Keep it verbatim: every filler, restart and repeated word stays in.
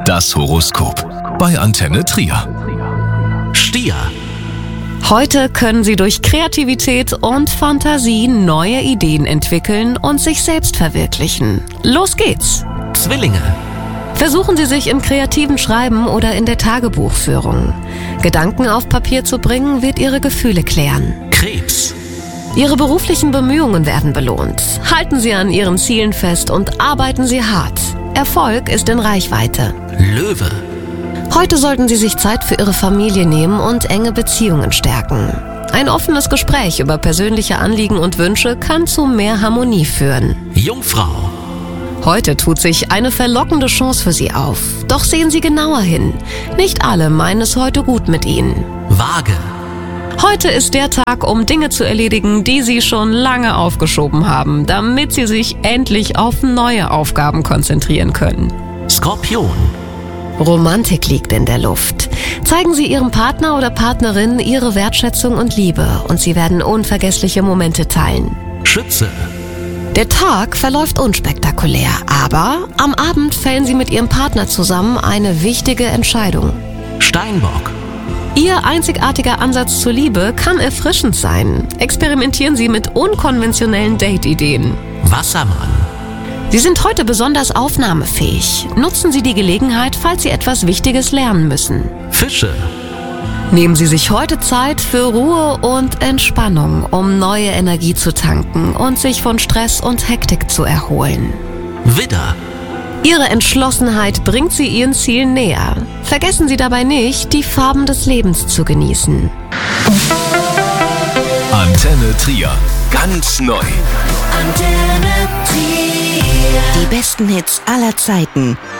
Das Horoskop bei Antenne Trier. Stier. Heute können Sie durch Kreativität und Fantasie neue Ideen entwickeln und sich selbst verwirklichen. Los geht's! Zwillinge. Versuchen Sie sich im kreativen Schreiben oder in der Tagebuchführung. Gedanken auf Papier zu bringen, wird Ihre Gefühle klären. Krebs. Ihre beruflichen Bemühungen werden belohnt. Halten Sie an Ihren Zielen fest und arbeiten Sie hart. Erfolg ist in Reichweite. Löwe. Heute sollten Sie sich Zeit für Ihre Familie nehmen und enge Beziehungen stärken. Ein offenes Gespräch über persönliche Anliegen und Wünsche kann zu mehr Harmonie führen. Jungfrau. Heute tut sich eine verlockende Chance für Sie auf. Doch sehen Sie genauer hin. Nicht alle meinen es heute gut mit Ihnen. Waage. Heute ist der Tag, um Dinge zu erledigen, die Sie schon lange aufgeschoben haben, damit Sie sich endlich auf neue Aufgaben konzentrieren können. Skorpion. Romantik liegt in der Luft. Zeigen Sie Ihrem Partner oder Partnerin Ihre Wertschätzung und Liebe und Sie werden unvergessliche Momente teilen. Schütze. Der Tag verläuft unspektakulär, aber am Abend fällen Sie mit Ihrem Partner zusammen eine wichtige Entscheidung. Steinbock. Ihr einzigartiger Ansatz zur Liebe kann erfrischend sein. Experimentieren Sie mit unkonventionellen Date-Ideen. Wassermann. Sie sind heute besonders aufnahmefähig. Nutzen Sie die Gelegenheit, falls Sie etwas Wichtiges lernen müssen. Fische. Nehmen Sie sich heute Zeit für Ruhe und Entspannung, um neue Energie zu tanken und sich von Stress und Hektik zu erholen. Widder. Ihre Entschlossenheit bringt Sie Ihren Zielen näher. Vergessen Sie dabei nicht, die Farben des Lebens zu genießen. Antenne Trier. Ganz neu. Antenne Trier. Die besten Hits aller Zeiten.